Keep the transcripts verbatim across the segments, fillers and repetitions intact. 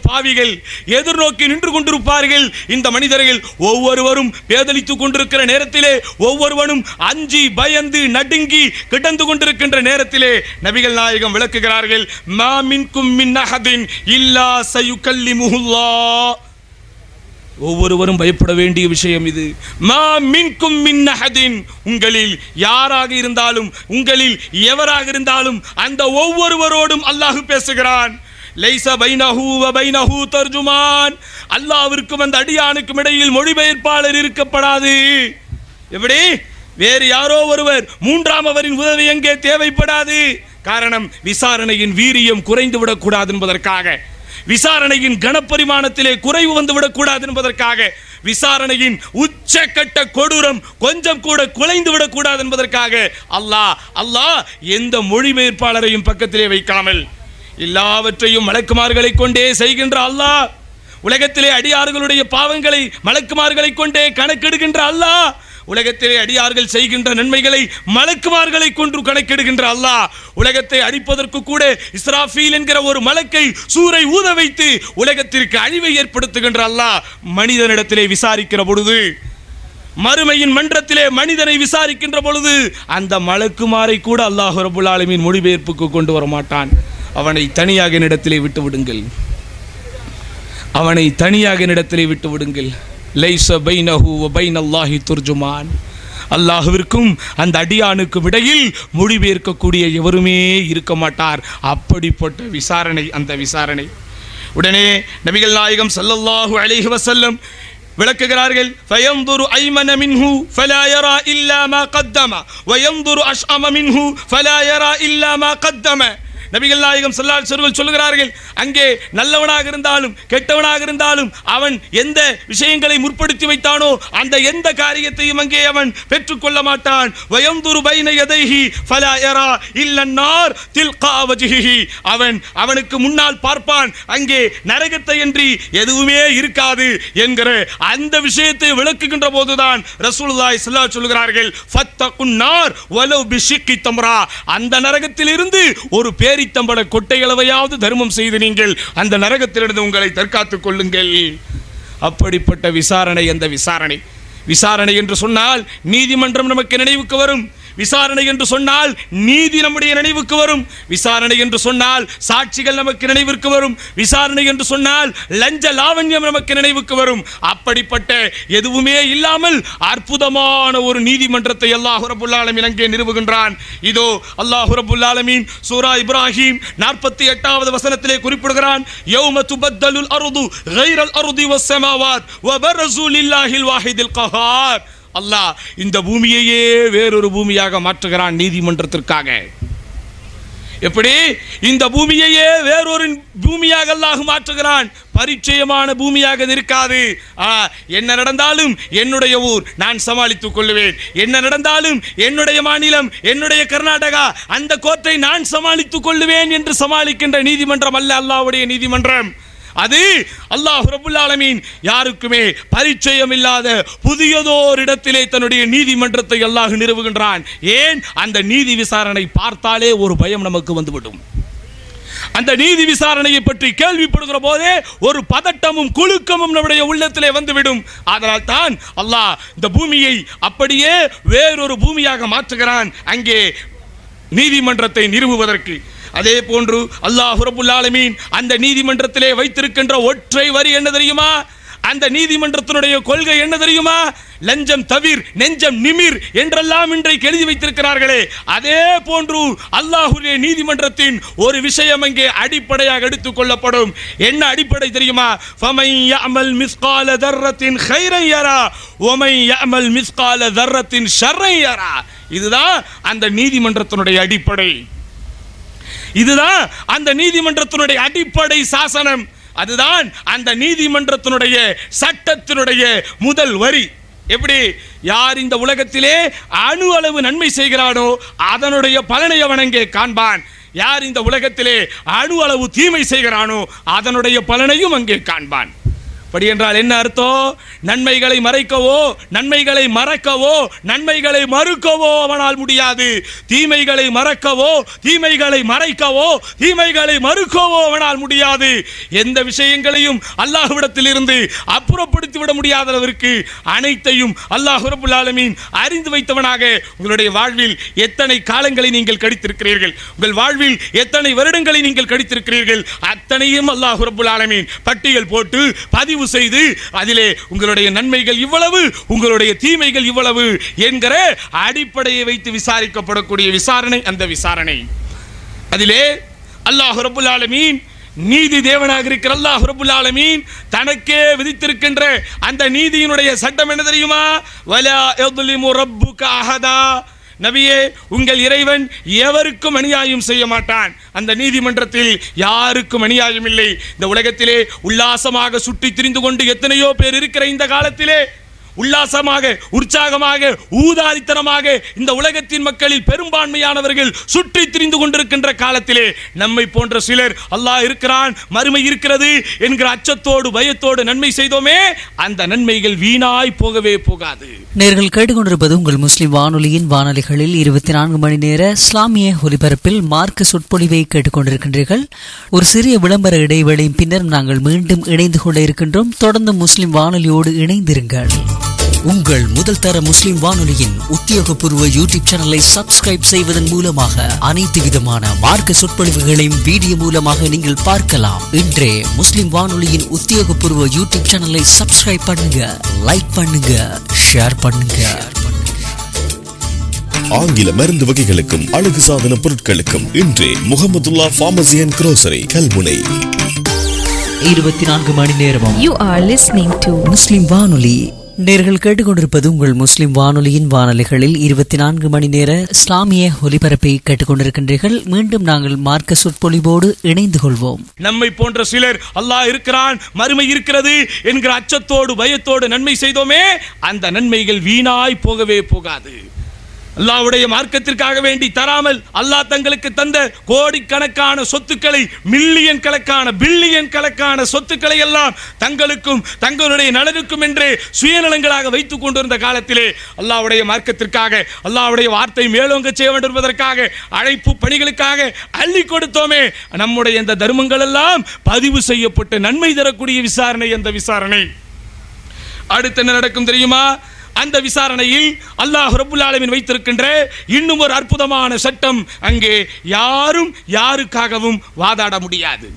பாவிகள் எதிர்நோக்கி நின்று கொண்டிருப்பார்கள். இந்த மனிதர்கள் ஒவ்வொருவரும் பேதலித்துக் கொண்டிருக்கிற நேரத்திலே, ஒவ்வொருவனும் அஞ்சி பயந்து நடுங்கி கிடந்து கொண்டிருக்கின்ற நேரத்திலே நபிகள் நாயகம் விளக்குகிறார்கள், மா மின்கும் மின் அஹதின் இல்லா சயுகல்லிமுல்லாஹ். ஒவ்வொருவரும் பயப்பட வேண்டிய விஷயம் இது. மா மின்கும் மின் அஹதின், உங்களில் யாராக இருந்தாலும், உங்களில் எவராக இருந்தாலும் அந்த ஒவ்வொருவரோடும் அல்லாஹ் பேசுகிறான். லைஸ பைனஹு வ பைனஹு தர்ஜுமான், அல்லாஹ்விற்கும் அந்த அடியானுக்கும் இடையில் மொழிபெயர்ப்பாளர் இருக்கப்படாது. எப்படி? வேறு யாரோ ஒருவர், மூன்றாம் அவரின் உதவி எங்கே தேவைப்படாது. காரணம், விசாரணையின் வீரியம் குறைந்து விடக்கூடாது என்பதற்காக, விசாரணையின் கனப்பரிமாணத்திலே குறைவு வந்து விடக்கூடாது என்பதற்காக, விசாரணையின் உச்சக்கட்ட கொடூரம் கொஞ்சம் கூட குலைந்து விடக்கூடாது என்பதற்காக அல்லாஹ் அல்லாஹ் எந்த மொழிபெயர்ப்பாளரையும் பக்கத்திலே வைக்காமல் எல்லாவற்றையும் மலக்குமார்களை கொண்டே செய்கின்ற அல்லாஹ், உலகத்திலே அடியார்களுடைய பாவங்களை மலக்குமார்களை கொண்டே கணக்கெடுக்கின்ற அல்லாஹ், உலகத்திலே அடியார்கள் செய்கின்ற நன்மைகளை மலக்குமார்களை கொண்டு கணக்கெடுக்கின்ற அல்லாஹ், உலகத்தை அழிப்பதற்கு கூட இஸ்ராஃபீல் என்கிற ஒரு மலக்கை சூரை ஊத வைத்து உலகத்திற்கு அழிவை ஏற்படுத்துகின்ற அல்லாஹ் மனிதனிடத்திலே விசாரிக்கிற பொழுது, மறுமையின் மன்றத்திலே மனிதனை விசாரிக்கின்ற பொழுது அந்த மலக்குமாரை கூட அல்லாஹ் ரப்பல் ஆலமீன் மொழிபெயர்ப்புக்கு கொண்டு வர மாட்டான். அவனை தனியாக என்னிடத்திலே விட்டு விடுங்கள், அவனை தனியாக என்னிடத்திலே விட்டு விடுங்கள். லைஸ பைனஹு வ பைனல்லாஹி துர்ஜுமான், அல்லாஹ்விற்கும் அந்த அடியானுக்கும் இடையில் மொழிபெயர்க்கக்கூடிய எவருமே இருக்க மாட்டார். அப்படிப்பட்ட விசாரணை அந்த விசாரணை. உடனே நபிகள் நாயகம் ஸல்லல்லாஹு அலைஹி வஸல்லம் விளக்குகிறார்கள், ஃபயன்துரு ஐமன மின்ஹு ஃபலா யரா இல்லா மா கத்தம வ யன்துரு அஷ்அம மின்ஹு ஃபலா யரா இல்லா மா கத்தம. நபிகள் நாயகம் ஸல்லல்லாஹு அலைஹி வஸல்லம் சொல்கிறார்கள், அங்கே நல்லவனாக இருந்தாலும் கெட்டவனாக இருந்தாலும் அவன் எந்த விஷயங்களை முற்படுத்தி வைத்தானோ அந்த எந்த காரியத்தையும் அங்கே அவன் பெற்றுக்கொள்ள மாட்டான். வயந்துரு பைன யதைஹி ஃபலா யரா இல்ல நார் தில்கா வஜ்ஹிஹி, அவன் அவனுக்கு முன்னால் பார்ப்பான், அங்கே நரகத்தை என்று எதுவுமே இருக்காது என்கிற அந்த விஷயத்தை விளக்குகின்ற போதுதான் ரசூலுல்லாஹி ஸல்லல்லாஹு அலைஹி வஸல்லம் சொல்கிறார்கள், ஃபத்தகுன் நார் வலவ் பிஷிக்கி தம்ரா, அந்த நரகத்தில் இருந்து ஒரு பேரித்தம்பள கொட்டையளவையாவது தர்மம் செய்து நீங்கள் அந்த நரகத்திலிருந்து உங்களை தற்காத்துக் கொள்ளுங்கள். அப்படிப்பட்ட விசாரணை அந்த விசாரணை. விசாரணை என்று சொன்னால் நீதிமன்றம் நமக்கு நினைவுக்கு வரும். விசாரணை என்று சொன்னால் நீதி நம்முடைய நினைவுக்கு வரும். விசாரணை என்று சொன்னால் சாட்சிகள் நமக்கு நினைவிற்கு வரும். விசாரணை என்று சொன்னால் லஞ்ச லாவண்யம் நமக்கு நினைவுக்கு வரும். அப்படிப்பட்ட எதுவுமே இல்லாமல் அற்புதமான ஒரு நீதிமன்றத்தை அல்லாஹ் ரப்பல் ஆலமீன் அங்கே நிறுவுகின்றான். இதோ அல்லாஹ் ரப்பல் ஆலமீன் சூரா இப்ராஹிம் நாற்பத்தி எட்டாவது வசனத்திலே குறிப்பிடுகிறான், யௌம துபத்தலுல் அர்து கைரல் அர்தி வஸ் ஸமாவாத் வ பரஸு லில்லாஹில் வாஹிதில் கஹார். அல்லாஹ் இந்த பூமியையே வேறொரு பூமியாக மாற்றுகிறான் நீதிமன்றத்திற்காக. எப்படி? இந்த பூமியையே வேறொரு பூமியாக அல்லாஹ் மாற்றுகிறான். பரிச்சயமான பூமியாக இருக்காது. என்ன நடந்தாலும் என்னுடைய ஊர் நான் சமாளித்துக் கொள்ளுவேன், என்ன நடந்தாலும் என்னுடைய மாநிலம் என்னுடைய கர்நாடகா அந்த கோட்டை நான் சமாளித்துக் கொள்ளுவேன் என்று சமாளிக்கின்ற நீதிமன்றம் அல்ல அல்லாஹ்வுடைய நீதிமன்றம். அது அல்லாஹ் ரப்பல் ஆலமீன் யாருக்குமே பரிச்சயம் இல்லாத புதியதோர் இடத்திலே தன்னுடைய நீதிமன்றத்தை அல்லாஹ் நிறுவுகின்றான். ஏன்? அந்த நீதி விசாரணை பார்த்தாலே ஒரு பயம் நமக்கு வந்துவிடும். அந்த நீதி விசாரணையை பற்றி கேள்விப்படுகிற போதே ஒரு பதட்டமும் குலுக்கமும் நம்முடைய உள்ளத்திலே வந்துவிடும். அதனால் தான் அல்லாஹ் இந்த பூமியை அப்படியே வேறொரு பூமியாக மாற்றுகிறான் அங்கே நீதிமன்றத்தை நிறுவுவதற்கு. அதே போன்று அல்லாஹ் ரப்பல் ஆலமீன் அந்த நீதிமன்றத்திலே வைத்திருக்கின்ற ஒற்றை வரி என்ன தெரியுமா? அந்த நீதிமன்றத்தினுடைய கொள்கை என்ன தெரியுமா? லஞ்சம் தவிர் நெஞ்சம் நிமிர் என்றெல்லாம் இன்றைக்கு எழுதி வைத்திருக்கிறார்களே, அதே போன்று அல்லாஹ்வுடைய நீதிமன்றத்தின் ஒரு விஷயம் அங்கே அடிப்படையாக எடுத்துக் கொள்ளப்படும். என்ன அடிப்படை தெரியுமா? ஃபமன் யஅமல் மிஸ்கால தர்ரத்தின் கைரன் யரா வமன் யஅமல் மிஸ்கால தர்ரத்தின் ஷர்ரன் யரா. இதுதான் அந்த நீதிமன்றத்தினுடைய அடிப்படை. இதுதான் அந்த நீதிமன்றத்தினுடைய அடிப்படை சாசனம். அதுதான் அந்த நீதிமன்றத்தினுடைய சட்டத்தினுடைய முதல் வரி. எப்படி? யார் இந்த உலகத்திலே அணு அளவு நன்மை செய்கிறானோ அதனுடைய பலனை அவன் அங்கே காண்பான். யார் இந்த உலகத்திலே அணு அளவு தீமை செய்கிறானோ அதனுடைய பலனையும் அங்கே காண்பான். அப்படி என்றால் என்ன அர்த்தம்? நன்மைகளை மறைக்கவோ நன்மைகளை மறக்கவோ நன்மைகளை மறுக்கவோ அவனால் முடியாது. தீமைகளை மறக்கவோ தீமைகளை மறைக்கவோ தீமைகளை மறுக்கவோ அவனால் முடியாது. எந்த விஷயங்களையும் அல்லாஹ்விடத்தில் இருந்து அப்புறப்படுத்தி விட முடியாதவருக்கு அனைத்தையும் அல்லாஹ் ரப்பல் ஆலமீன் அறிந்து வைத்தவனாக உங்களுடைய வாழ்வில் எத்தனை காலங்களை நீங்கள் கழித்திருக்கிறீர்கள், உங்கள் வாழ்வில் எத்தனை வருடங்களை நீங்கள் கழித்திருக்கிறீர்கள், அத்தனையும் அல்லாஹ் ரப்பல் ஆலமீன் பட்டியல் போட்டு பதிவு செய்து அதிலே உங்களுடைய நன்மைகள் இவ்வளவு உங்களுடைய தீமைகள் இவ்வளவு என்கிற அடிப்படையை வைத்து விசாரிக்கப்படக்கூடிய விசாரணை அந்த விசாரணை. அதிலே அல்லாஹ் ரப்பல் ஆலமீன் நீதி தேவனாக இருக்கிற அல்லாஹ் ரப்பல் ஆலமீன் தனக்கே விதித்திருக்கின்ற அந்த நீதியினுடைய சட்டம் என்ன தெரியுமா? வலா யظ்லிமு ரப்புக அஹதா. நபியே, உங்கள் இறைவன் எவருக்கும் அநியாயம் செய்ய மாட்டான். அந்த நீதிமன்றத்தில் யாருக்கும் அநியாயம் இல்லை. இந்த உலகத்திலே உல்லாசமாக சுற்றி திரிந்து கொண்டு எத்தனையோ பேர் இருக்கிற இந்த காலத்திலே உல்லாசமாக உற்சாகமாக ஊதாரித்தனமாக இந்த உலகத்தின் மக்களில் பெரும்பான்மையானவர்கள் சுற்றி திரிந்து கொண்டிருக்கின்ற காலத்திலே நம்மை போன்ற சிலர் அல்லாஹ் இருக்கிறான், மறுமை இருக்கிறது என்கிற அச்சத்தோடு பயத்தோடு நன்மை செய்தோமே, அந்த நன்மைகள் வீணாய் போகவே போகாது. நேர்கள் கேட்டுக்கொண்டிருப்பது உங்கள் முஸ்லிம் வானொலியின் வானொலிகளில் இருபத்தி நான்கு மணி நேர இஸ்லாமிய ஒலிபரப்பில் மார்க்க சொற்பொழிவை கேட்டுக்கொண்டிருக்கின்றீர்கள். ஒரு சிறிய விளம்பர இடைவெளியின் பின்னர் நாங்கள் மீண்டும் இணைந்து கொள்ள இருக்கின்றோம். தொடர்ந்து முஸ்லிம் வானொலியோடு இணைந்திருங்கள். உங்கள் முதல் தர முஸ்லிம் வானொலியின் உத்தியோகபூர்வ யூடியூப் சேனலை சப்ஸ்கிரைப் செய்வதன் மூலமாக அனைத்து விதமான மார்க்க சொற்பொழிவுகளையும் வீடியோ மூலமாக நீங்கள் பார்க்கலாம். இன்றே முஸ்லிம் வானொலியின் உத்தியோகபூர்வ யூடியூப் சேனலை சப்ஸ்கிரைப் பண்ணுங்க, லைக் பண்ணுங்க, ஷேர் பண்ணுங்க. ஆங்கில மருந்து வகைகளுக்கும் அழகு சாதன பொருட்களுக்கும் இன்றே Mahmudullah pharmacy and grocery Kalmunai. இருபத்தி நான்கு மணி நேரமும் You are listening to முஸ்லிம் வானொலி. நேர்கள் கேட்டுக்கொண்டிருப்பது உங்கள் முஸ்லிம் வானொலியின் வானொலிகளில் இருபத்தி நான்கு மணி நேர இஸ்லாமிய ஒலிபரப்பை கேட்டுக்கொண்டிருக்கின்றீர்கள். மீண்டும் நாங்கள் மார்க்க சொற்பொழிவோடு இணைந்து கொள்வோம். நம்மை போன்ற சிலர் அல்லாஹ் இருக்கிறான், மறுமை இருக்கிறது என்கிற அச்சத்தோடு பயத்தோடு நன்மை செய்தோமே, அந்த நன்மைகள் வீணாய் போகவே போகாது. அல்லாஹ்வுடைய மார்க்கத்திற்காக வேண்டி தராமல் அல்லாஹ் தங்களுக்கு தந்த கோடிக்கணக்கான சொத்துக்களை, மில்லியன் கணக்கான பில்லியன் கணக்கான சொத்துக்களை எல்லாம் தங்களுக்கும் தங்களுடைய நலனுக்கும் என்று சுயநலங்களாக வைத்துக் கொண்டிருந்த காலத்திலே அல்லாஹ்வுடைய மார்க்கத்திற்காக அல்லாஹ்வுடைய வார்த்தை மேலோங்க செய்ய வேண்டும் என்பதற்காக அழைப்பு பணிகளுக்காக அள்ளி கொடுத்தோமே, நம்முடைய இந்த தர்மங்கள் எல்லாம் பதிவு செய்யப்பட்டு நன்மை தரக்கூடிய விசாரணை அந்த விசாரணை. அடுத்து என்ன நடக்கும் தெரியுமா? அந்த விசாரணையில் அல்லாஹ் ரப்பல் ஆலமீன் வைத்திருக்கின்ற இன்னும் ஒரு அற்புதமான சட்டம். அங்கே யாரும் யாருக்காகவும் வாதாட முடியாது,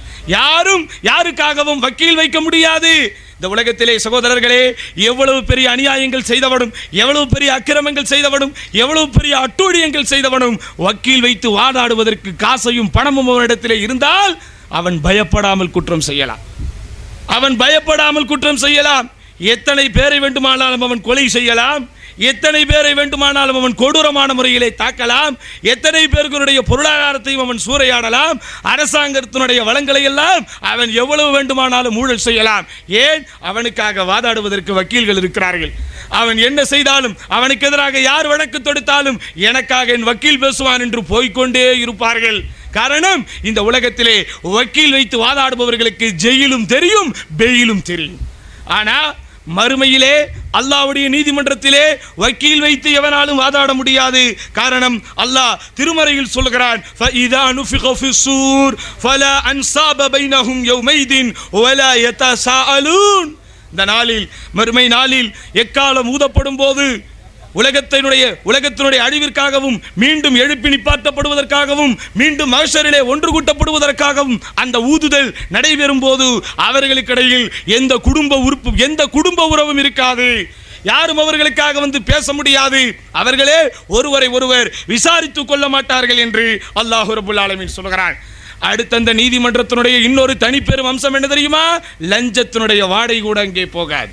யாரும் யாருக்காகவும் வக்கீல் வைக்க முடியாது. இந்த உலகத்திலே சகோதரர்களே, எவ்வளவு பெரிய அநியாயங்கள் செய்தவனும், எவ்வளவு பெரிய அக்கிரமங்கள் செய்தவனும், எவ்வளவு பெரிய அட்டூழியங்கள் செய்தவனும் வக்கீல் வைத்து வாதாடுவதற்கு காசையும் பணமும் அவனிடத்திலே இருந்தால் அவன் பயப்படாமல் குற்றம் செய்யலாம். அவன் பயப்படாமல் குற்றம் செய்யலாம். எத்தனை பேரை வேண்டுமானாலும் அவன் கொலை செய்யலாம், எத்தனை பேரை வேண்டுமானாலும் அவன் கொடூரமான முறையிலே தாக்கலாம், எத்தனை பேர்களுடைய பொருளாதாரத்தையும் அவன் சூறையாடலாம், அரசாங்கத்தினுடைய வளங்களை எல்லாம் அவன் எவ்வளவு வேண்டுமானாலும் ஊழல் செய்யலாம். ஏன்? அவனுக்காக வாதாடுவதற்கு வக்கீல்கள் இருக்கிறார்கள். அவன் என்ன செய்தாலும், அவனுக்கு எதிராக யார் வழக்கு தொடுத்தாலும் எனக்காக என் வக்கீல் பேசுவான் என்று போய்கொண்டே இருப்பார்கள். காரணம், இந்த உலகத்திலே வக்கீல் வைத்து வாதாடுபவர்களுக்கு ஜெயிலும் தெரியும், பெயிலும் தெரியும். ஆனா மறுமையிலே அல்லாஹ்வுடைய நீதிமன்றத்திலே வக்கீல் வைத்து எவனாலும் வாதாட முடியாது. காரணம், அல்லாஹ் திருமறையில் சொல்கிறான், ஃபஇதா நுஃபிக ஃபிஸ்ஸூர் ஃபலா அன்ஸாப பைனஹும் யௌமைதின் வலா யதஸாஅலூன். இந்த நாளில், மறுமை நாளில் எக்காலம் ஊதப்படும் போது உலகத்தினுடைய உலகத்தினுடைய அழிவிற்காகவும் மீண்டும் எழுப்பி நிப்பாட்டப்படுவதற்காகவும் மீண்டும் மஹ்ஷரிலே ஒன்று கூட்டப்படுவதற்காகவும் அந்த ஊதுதல் நடைபெறும் போது அவர்களுக்கிடையில் எந்த குடும்ப உறுப்பு எந்த குடும்ப உறவும் இருக்காது. யாரும் அவர்களுக்காக வந்து பேச முடியாது. அவர்களே ஒருவரை ஒருவர் விசாரித்துக் கொள்ள மாட்டார்கள் என்று அல்லாஹ் ரப்பல் ஆலமீன் சொல்கிறான். அடுத்த அந்த நீதிமன்றத்தினுடைய இன்னொரு தனிப்பெரும் அம்சம் என்ன தெரியுமா? லஞ்சத்தினுடைய வாடை கூட அங்கே போகாது.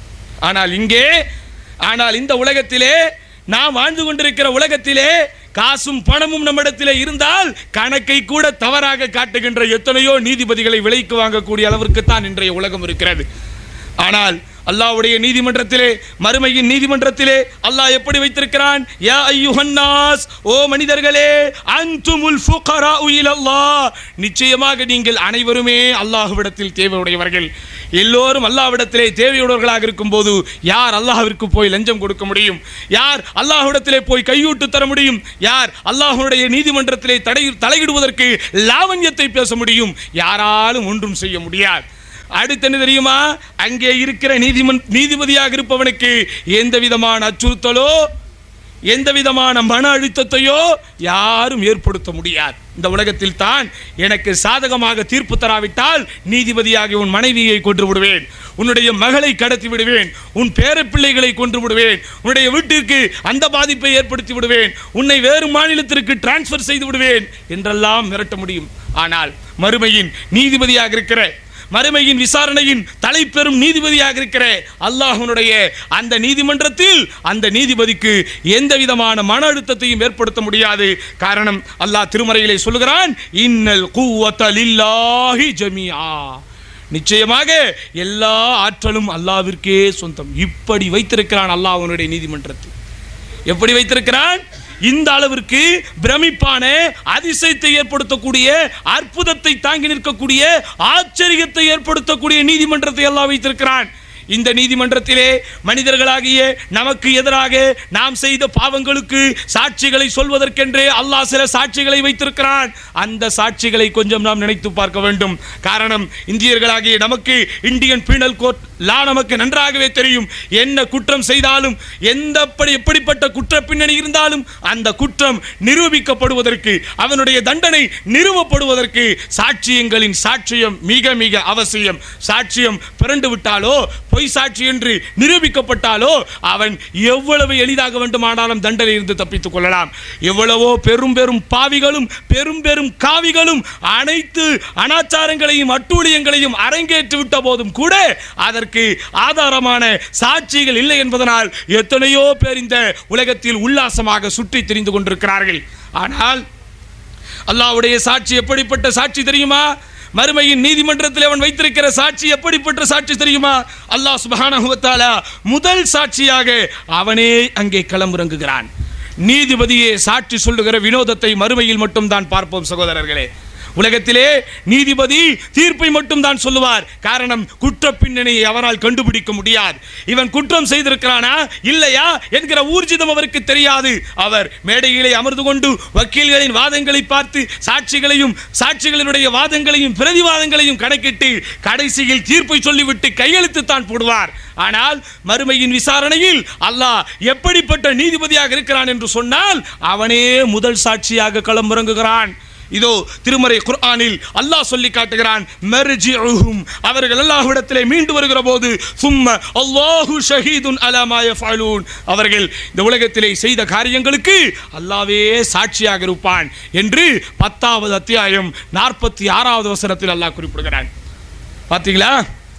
ஆனால் இங்கே ஆனால் இந்த உலகத்திலே, நாம் வாழ்ந்து கொண்டிருக்கிற உலகத்திலே காசும் பணமும் நம்மிடத்திலே இருந்தால் கணக்கை கூட தவறாக காட்டுகின்ற எத்தனையோ நீதிபதிகளை விலைக்கு வாங்கக்கூடிய அளவிற்கு தான் இன்றைய உலகம் இருக்கிறது. ஆனால் அல்லாஹ்வுடைய நீதிமன்றத்திலே, மறுமையின் நீதிமன்றத்திலே அல்லாஹ் எப்படி வைத்திருக்கிறான்? யா அய்யுஹன்னாஸ், ஓ மனிதர்களே, அன்துமுல் ஃபுகராஉ இலல்லாஹ், நிச்சயமாக நீங்கள் அனைவருமே அல்லாஹ்விடத்தில் தேவையுடையவர்கள். எல்லோரும் அல்லாஹ்விடத்திலே தேவையுடையவர்களாக இருக்கும்போது யார் அல்லாஹ்விற்கு போய் லஞ்சம் கொடுக்க முடியும்? யார் அல்லாஹ்விடத்திலே போய் கையூட்டு தர முடியும்? யார் அல்லாஹ்வுடைய நீதிமன்றத்திலே தடை தலையிடுவதற்கு லாவண்யத்தை பேச முடியும்? யாராலும் ஒன்றும் செய்ய முடியாது. அடுத்து என்ன தெரியுமா? அங்கே இருக்கிற நீதிமன் நீதிபதியாக இருப்பவனுக்கு எந்த விதமான அச்சுறுத்தலோ எந்த விதமான மன அழுத்தத்தையோ யாரும் ஏற்படுத்த முடியாது. இந்த உலகத்தில் தான் எனக்கு சாதகமாக தீர்ப்பு தராவிட்டால் நீதிபதியாக உன் மனைவியை கொன்று விடுவேன், உன்னுடைய மகளை கடத்தி விடுவேன், உன் பேரப்பிள்ளைகளை கொன்று விடுவேன், உன்னுடைய வீட்டிற்கு அந்த பாதிப்பை ஏற்படுத்தி விடுவேன், உன்னை வேறு மாநிலத்திற்கு டிரான்ஸ்பர் செய்து விடுவேன் என்றெல்லாம் மிரட்ட முடியும். ஆனால் மறுமையின் நீதிபதியாக இருக்கிற, மறுமையின் விசாரணையின் தலைப்பெரும் நீதிபதியாக இருக்கிற அல்லாஹ்வுடைய அந்த நீதிமன்றத்தில் அந்த நீதிபதிக்கு எந்த விதமான மன அழுத்தத்தையும் ஏற்படுத்த முடியாது. காரணம், அல்லாஹ் திருமறையிலே சொல்லுகிறான், இன்னல் குவத லில்லாஹி ஜமீஆ, நிச்சயமாக எல்லா ஆற்றலும் அல்லாஹ்விற்கே சொந்தம். இப்படி வைத்திருக்கிறான் அல்லாஹ்வுடைய நீதிமன்றத்தில். எப்படி வைத்திருக்கிறான்? இந்த அளவிற்கு பிரமிப்பான, அதிசயத்தை ஏற்படுத்தக்கூடிய, அற்புதத்தை தாங்கி நிற்கக்கூடிய, ஆச்சரியத்தை ஏற்படுத்தக்கூடிய நீதிமன்றத்தை அல்லாஹ் வைத்திருக்கிறான். இந்த நீதிமன்றத்திலே மனிதர்களாகிய நமக்கு எதிராக நாம் செய்த பாவங்களுக்கு சாட்சிகளை சொல்வதற்கென்றே அல்லாஹ் சில சாட்சிகளை வைத்திருக்கிறான். அந்த சாட்சிகளை கொஞ்சம் நாம் நினைத்து பார்க்க வேண்டும். காரணம், இந்தியர்களாகிய நமக்கு இந்தியன் பீனல் கோட் லா நமக்கு நன்றாகவே தெரியும். என்ன குற்றம் செய்தாலும், எந்த எப்படிப்பட்ட குற்ற பின்னணி இருந்தாலும் அந்த குற்றம் நிரூபிக்கப்படுவதற்கு, அவனுடைய தண்டனை நிறுவப்படுவதற்கு சாட்சியங்களின் சாட்சியம் மிக மிக அவசியம். சாட்சியம் பிறண்டு விட்டாலோ, பொய் சாட்சி என்று நிரூபிக்கப்பட்டாலோ அவன் எவ்வளவு எளிதாக வேண்டுமானாலும் தண்டனை இருந்து தப்பித்துக் கொள்ளலாம். எவ்வளவோ பெரும் பெரும் பாவிகளும் பெரும் பெரும் காவிகளும் அனைத்து அனாச்சாரங்களையும் அட்டூழியங்களையும் அரங்கேற்றி விட்ட போதும் கூட அதற்கு ஆதாரமான சாட்சிகள் இல்லை என்பதனால் எத்தனையோ பேர் இந்த உலகத்தில் உல்லாசமாக சுற்றி திரிந்து கொண்டிருக்கிறார்கள். ஆனால் அல்லாஹ்வுடைய சாட்சி எப்படிப்பட்ட சாட்சி தெரியுமா? மறுமையின் நீதிமன்றத்தில் அவன் வைத்திருக்கிற சாட்சி எப்படிப்பட்ட சாட்சி தெரியுமா? அல்லாஹ் சுப்ஹானஹு வ தஆலா முதல் சாட்சியாக அவனே அங்கே களமிறங்குகிறான். நீதிபதியே சாட்சி சொல்லுகிற வினோதத்தை மறுமையில் மட்டும் தான் பார்ப்போம் சகோதரர்களே. உலகத்திலே நீதிபதி தீர்ப்பை மட்டும் தான் சொல்லுவார். காரணம், குற்ற பின்னணியை அவரால் கண்டுபிடிக்க முடியாது. இவன் குற்றம் செய்திருக்கிறானா இல்லையா என்கிற ஊர்ஜிதம் அவருக்கு தெரியாது. அவர் மேடையிலே அமர்ந்து கொண்டு வக்கீல்களின் வாதங்களை பார்த்து சாட்சிகளையும் சாட்சிகளினுடைய வாதங்களையும் பிரதிவாதங்களையும் கணக்கிட்டு கடைசியில் தீர்ப்பை சொல்லிவிட்டு கையெழுத்து தான் போடுவார். ஆனால் மறுமையின் விசாரணையில் அல்லாஹ் எப்படிப்பட்ட நீதிபதியாக இருக்கிறான் என்று சொன்னால் அவனே முதல் சாட்சியாக களமிறங்குகிறான். இதோ திருமறை குர்ஆனில் அல்லாஹ் சொல்லி காட்டுகிறான், மர்ஜிஉஹும், அவர்கள் அல்லாஹ்விடத்திலே மீண்டு வருகிற போது சும்ம அல்லாஹு ஷஹீதுன் அலா மா யஃஅலூன், அவர்கள் இந்த உலகத்திலே செய்த காரியங்களுக்கு அல்லாஹ்வே சாட்சியாக இருப்பான் என்று பத்தாவது அத்தியாயம் நாற்பத்தி ஆறாவது வசனத்தில் அல்லாஹ் குறிப்பிடுகிறான். பாத்தீங்களா?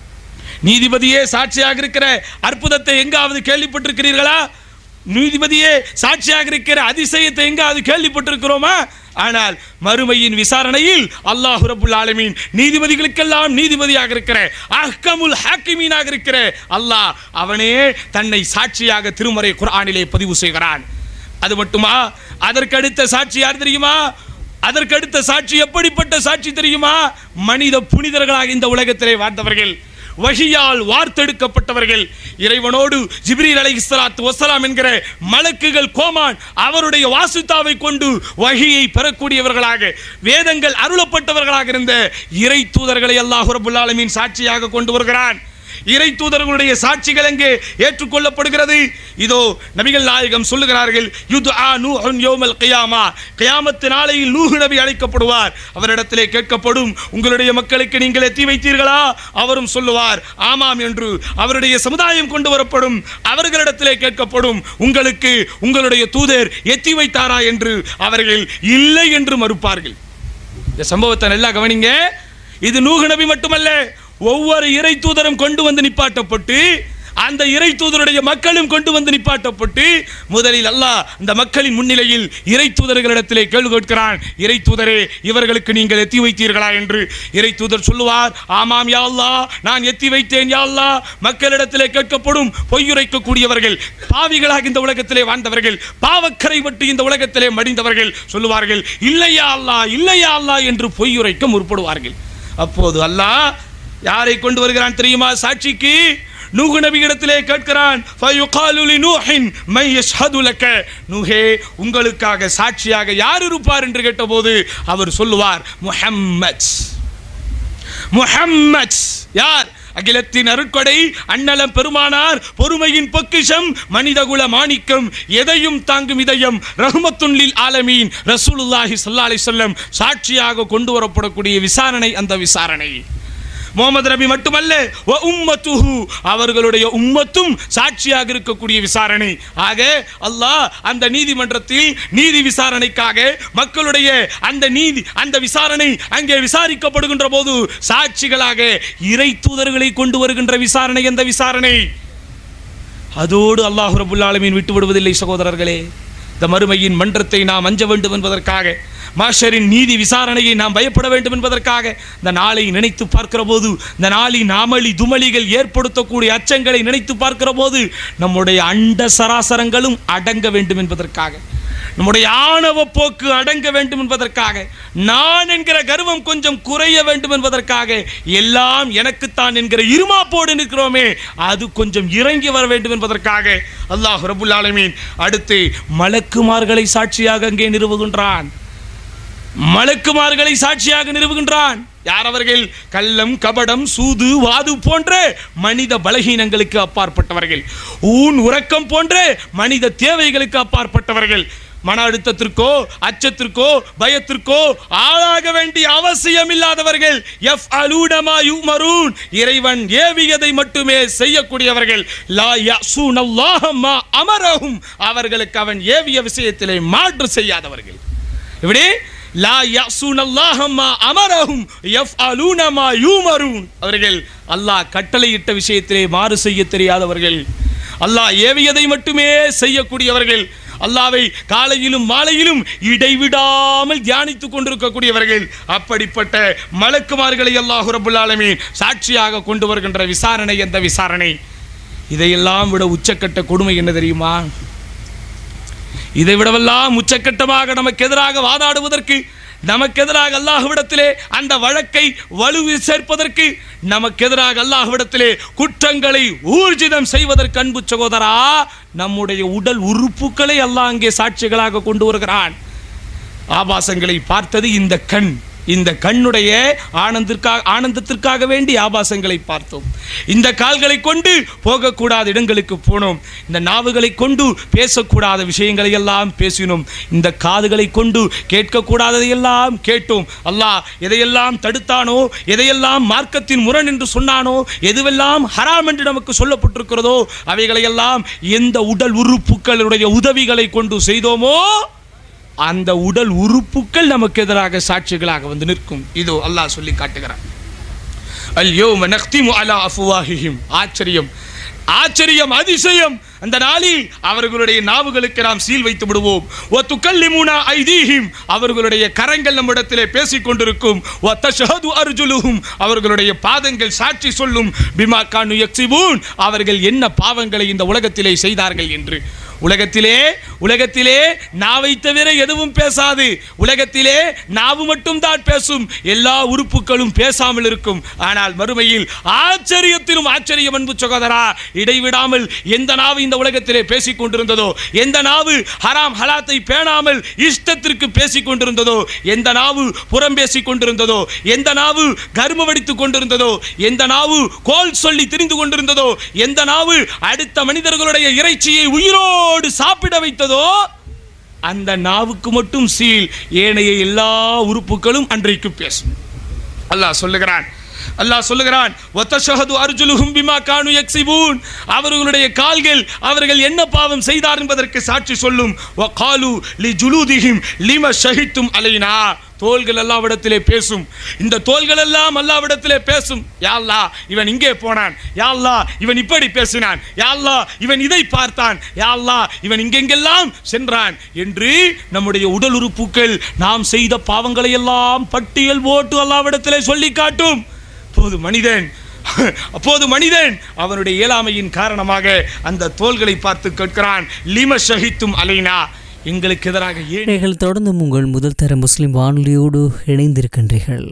நீதிபதியே சாட்சியாக இருக்கிற அற்புதத்தை எங்காவது கேள்விப்பட்டிருக்கிறீர்களா? நீதிபதியே சாட்சியாக இருக்கிற அதிசயத்தை எங்காவது கேள்விப்பட்டிருக்கிறோமா? ஆனால் மறுமையின் விசாரணையில் அல்லாஹ் ரப்புல் ஆலமீன் நீதிபதிகளுக்கெல்லாம் நீதிபதியாக இருக்கிற அஹ்கமுல் ஹாக்கிமீனாக இருக்கிற அல்லாஹ் அவனே தன்னை சாட்சியாக திருமறை குர்ஆனிலே பதிவு செய்கிறான். அது மட்டுமா? அதற்கடுத்த சாட்சி யார் தெரியுமா? அதற்கடுத்த சாட்சி எப்படிப்பட்ட சாட்சி தெரியுமா? மனித புனிதர்களாக இந்த உலகத்திலே வாழ்ந்தவர்கள், வஹியால் வார்த்தெடுக்கப்பட்டவர்கள், இறைவனோடு ஜிப்ரீல் அலைஹிஸ்ஸலாத்து வஸ்ஸலாம் என்கிற மலக்குகள் கோமான் அவருடைய வாசித்தாவை கொண்டு வஹியை பெறக்கூடியவர்களாக, வேதங்கள் அருளப்பட்டவர்களாக இருந்த இறை தூதர்களை அல்லாஹ் ரப்புல் ஆலமீன் சாட்சியாக கொண்டு வருகிறான். இறை தூதர்களுடைய சாட்சிகள் எங்கே ஏற்றுக்கொள்ளப்படுகிறது? இதோ நபிகள் நாயகம் சொல்லுகிறார்கள், யுத்ஆ நூஹுன் யௌமல் கியாமா, கியாமத் நாளையில் நூஹ் நபி அழைக்கப்படுவார். அவரிடத்திலே கேட்கப்படும், உங்களுடைய மக்களுக்கு நீங்கள் எத்தி வைத்தீர்களா? அவரும் சொல்லுவார் ஆமாம் என்று. அவருடைய சமுதாயம் கொண்டு வரப்படும். அவர்களிடத்திலே கேட்கப்படும், உங்களுக்கு உங்களுடைய தூதர் எத்தி வைத்தாரா என்று. அவர்கள் இல்லை என்று மறுப்பார்கள். இந்த சம்பவத்தை நல்லா கவனிங்க. இது நூஹ் நபி மட்டுமல்ல, ஒவ்வொரு இறை தூதரும் கொண்டு வந்து நிப்பாட்டப்பட்டு அந்த இறை தூதருடைய மக்களும் கொண்டு வந்து நிப்பாட்டப்பட்டு முதலில் அல்லாஹ் இந்த மக்களின் முன்னிலையில் இறை தூதர்களிடத்திலே கேள்வி கேட்கிறான். இறை தூதரே, இவர்களுக்கு நீங்கள் எத்தி வைத்தீர்களா என்று. இறை தூதர் சொல்லுவார், ஆமாம் யா அல்லாஹ், நான் எத்தி வைத்தேன் யா அல்லாஹ். மக்களிடத்திலே கேட்கப்படும், பொய்யுரைக்கக்கூடியவர்கள், பாவிகளாக இந்த உலகத்திலே வாழ்ந்தவர்கள், பாவக்கரை விட்டு இந்த உலகத்திலே மடிந்தவர்கள் சொல்லுவார்கள், இல்லையா அல்லாஹ், இல்லையா அல்லாஹ் என்று பொய்யுரைக்க முற்படுவார்கள். அப்போது அல்லாஹ் யாரை கொண்டு வருகிறான் தெரியுமா சாட்சிக்கு? நூஹ் நபியிடத்திலே கேட்கிறான். ஃபயுகாலு லிநூஹின் மை யஷ்ஹது லக, நூஹே, உங்களுக்காக சாட்சியாக யார் இருப்பார் என்று கேட்டபோது அவர் சொல்லுவார், முஹம்மத். முஹம்மத் யார்? அகிலத்தின் அருட்கொடை, அண்ணலம் பெருமானார், பொறுமையின் பொக்கிஷம், மனிதகுல மாணிக்கம், எதையும் தாங்கும் இதயம், ரஹ்மத்துன் லில் ஆலமீன், ரசூலுல்லாஹி ஸல்லல்லாஹு அலைஹி வஸல்லம் சாட்சியாக கொண்டு வரப்படக்கூடிய விசாரணை அந்த விசாரணை. முஹம்மது நபி மட்டுமல்ல, வ உம்மத்துஹு, அவர்களுடைய உம்மத்தும் சாட்சியாக இருக்கக்கூடிய விசாரணை. ஆக அல்லாஹ் அந்த நீதிமன்றத்தில் நீதி விசாரணைக்காக மக்களுடைய அந்த நீதி அந்த விசாரணை அங்கே விசாரிக்கப்படுகின்ற போது சாட்சிகளாக இறை தூதர்களை கொண்டு வருகின்ற விசாரணை அந்த விசாரணை. அதோடு அல்லாஹ் ரப்பல் ஆலமீன் விட்டு விடுவதில்லை சகோதரர்களே. இந்த மறுமையின் மன்றத்தை நாம் அஞ்ச வேண்டும் என்பதற்காக, மாஷரின் நீதி விசாரணையை நாம் பயப்பட வேண்டும் என்பதற்காக இந்த நாளை நினைத்து பார்க்கிற போது, இந்த நாளின் அமளி துமளிகள் ஏற்படுத்தக்கூடிய அச்சங்களை நினைத்து பார்க்கிற போது நம்முடைய அண்ட சராசரங்களும் அடங்க வேண்டும் என்பதற்காக, நம்முடைய ஆணவ போக்கு அடங்க வேண்டும் என்பதற்காக, நான் என்கிற கர்வம் கொஞ்சம் குறைய வேண்டும் என்பதற்காக, எல்லாம் எனக்குத்தான் என்கிற இருமாப்போடு நிற்கிறோமே அது கொஞ்சம் இறங்கி வர வேண்டும் என்பதற்காக அல்லாஹ் ரப்பல் ஆலமீன் அடுத்து மலக்குமார்களை சாட்சியாக அங்கே நிறுவுகின்றான். மலக்குமார்களை சாட்சியாக நிறுவுகின்றான். யார் அவர்கள்? கள்ளம், கபடம், சூது, வாது போன்ற மனித பலகீனங்களுக்கு அப்பாற்பட்டவர்கள், ஊன் உறக்கம் போன்ற மனித தேவைகளுக்கு அப்பாற்பட்டவர்கள், மன அழுத்தத்திற்கோ அச்சத்திற்கோ பயத்திற்கோ ஆளாக வேண்டிய அவசியம் இல்லாதவர்கள், யஃஅலூன மா யுமரூன், இறைவன் ஏவியதை மட்டுமே செய்யக்கூடியவர்கள், லா யஸூனல்லாஹ மா அமரஹும், அவர்களுக்கு அவன் ஏவிய விஷயத்திலே மாற்று செய்யாதவர்கள். இப்படி லா யஸூனல்லாஹ மா அமரஹும் யஃஅலூன மா யுமரூன், அவர்கள் அல்லாஹ் கட்டளையிட்ட விஷயத்திலே மாறு செய்ய தெரியாதவர்கள், அல்லாஹ் ஏவியதை மட்டுமே செய்யக்கூடியவர்கள், அல்லாஹ்வை காலையிலும் மாலையிலும் இடைவிடாமல் தியானித்துக் கொண்டிருக்கக்கூடியவர்கள். அப்படிப்பட்ட மலக்குமார்களை அல்லாஹ் ரப்பல் ஆலமீன் சாட்சியாக கொண்டு வருகின்ற விசாரணை எந்த விசாரணை. இதையெல்லாம் விட உச்சக்கட்ட கொடுமை என்ன தெரியுமா? இதை விடவெல்லாம் உச்சக்கட்டமாக நமக்கு எதிராக வாதாடுவதற்கு, நமக்கு எதிராக அல்லாஹ்விடத்திலே அந்த வழக்கை வலுவி சேர்ப்பதற்கு, நமக்கு எதிராக அல்லாஹ்விடத்திலே குற்றங்களை ஊர்ஜிதம் செய்வதற்கு அன்பு சகோதரா, நம்முடைய உடல் உறுப்புகளை அல்லாஹ் அங்கே சாட்சிகளாக கொண்டு வருகிறான். ஆபாசங்களை பார்த்தது இந்த கண், இந்த கண்ணுடைய ஆனந்திற்காக ஆனந்தத்திற்காக வேண்டி ஆபாசங்களை பார்த்தோம். இந்த கால்களை கொண்டு போகக்கூடாத இடங்களுக்கு போனோம். இந்த நாவுகளை கொண்டு பேசக்கூடாத விஷயங்களை எல்லாம் பேசினோம். இந்த காதுகளை கொண்டு கேட்கக்கூடாததையெல்லாம் கேட்டோம். அல்லாஹ் எதையெல்லாம் தடுத்தானோ, எதையெல்லாம் மார்க்கத்தின் முரண் என்று சொன்னானோ, எதுவெல்லாம் ஹராம் என்று நமக்கு சொல்லப்பட்டிருக்கிறதோ அவைகளையெல்லாம் எந்த உடல் உறுப்புகளுடைய உதவிகளை கொண்டு செய்தோமோ அந்த உடல் உறுப்புகள் நமக்கு எதிராக சாட்சிகளாக வந்து நிற்கும். இதோ அல்லாஹ் சொல்லி காட்டுகிறான். அல்யௌம நக்திமு அலா அஃப்வாஹிஹிம், ஆச்சரியம் ஆச்சரியம் அதிசயம், அந்த நாளில் அவர்களுடைய நாவுகளுக்கு நாம் சீல் வைத்து விடுவோம். வ துகல்லிமுனா ஐதீஹிம், அவர்களுடைய கரங்கள் நம்மிடத்திலே பேசிக் கொண்டிருக்கும். வ தஷ்ஹது அர்ஜுலுஹும், அவர்களுடைய பாதங்கள் சாட்சி சொல்லும். பிமா கானு யக்ஸிபூன், அவர்கள் என்ன பாவங்களை இந்த உலகத்திலே செய்தார்கள் என்று. உலகத்திலே உலகத்திலே நாவை தவிர எதுவும் பேசாது. உலகத்திலே நாவு மட்டும் தான் பேசும், எல்லா உறுப்புகளும் பேசாமல் இருக்கும். ஆனால் மறுமையில் ஆச்சரியத்திலும் ஆச்சரியம் அன்பு சகோதரா, இடைவிடாமல் எந்த நாவு இந்த உலகத்திலே பேசிக் கொண்டிருந்ததோ, எந்த நாவு ஹராம் ஹலாத்தை பேணாமல் இஷ்டத்திற்கு பேசிக் கொண்டிருந்ததோ, எந்த நாவு புறம் பேசிக் கொண்டிருந்ததோ, எந்த நாவு கர்ம வடித்துக் கொண்டிருந்ததோ, எந்த நாவு கோல் சொல்லி திரிந்து கொண்டிருந்ததோ, எந்த நாவு அடுத்த மனிதர்களுடைய இறைச்சியை உயிரோடு சாப்பிட வைத்ததோ, அந்த நாவுக்கு மட்டும் சீல், ஏனைய எல்லா உறுப்புகளும் அன்றைக்கு பேசும். அல்லாஹ் சொல்லுகிறான் அல்லாஹ் சொல்லுகிறான் வதஷஹது அர்ஜுலுஹும் பிமா கானு யக்ஸிபூன், அவர்களுடைய கால்கள் அவர்கள் என்ன பாவம் செய்தார் என்பதற்கு சாட்சி சொல்லும். வகாலு லிஜுலூதிஹிம் லிம ஷஹித்தும் அலைனா, தோள்கள் அல்லாஹ்விடத்திலே பேசும். இந்த தோள்கள் எல்லாம் அல்லாஹ்விடத்திலே பேசும். யா அல்லாஹ், இவன் இங்கே போனான். யா அல்லாஹ், இவன் இப்படி பேசினான். யா அல்லாஹ், இவன் இதை பார்த்தான். யா அல்லாஹ், இவன் இங்கெங்கெல்லாம் சென்றான் என்று நம்முடைய உடல் உறுப்புகள் நாம் செய்த பாவங்களை எல்லாம் பட்டியல் போட்டு அல்லாஹ்விடத்திலே சொல்லி காட்டும். அப்போது மனிதன் அப்போது மனிதன் அவனுடைய இயலாமையின் காரணமாக அந்த தோள்களை பார்த்து கேட்கிறான், லிம ஷஹித்தும் அலைனா, எங்களுக்கு எதிராக ஏன்? தொடர்ந்து உங்கள் முதல் தர முஸ்லிம் வானொலியோடு இணைந்திருக்கின்றீர்கள்.